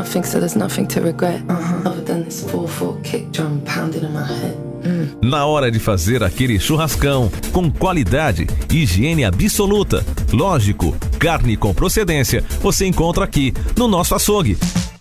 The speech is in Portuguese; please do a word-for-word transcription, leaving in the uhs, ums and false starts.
nothing, so there's nothing to regret. Uh-huh. Other than this four four kick drum pounding in my head. Mm. Na hora de fazer aquele churrascão, com qualidade, higiene absoluta, lógico, carne com procedência, você encontra aqui no nosso açougue.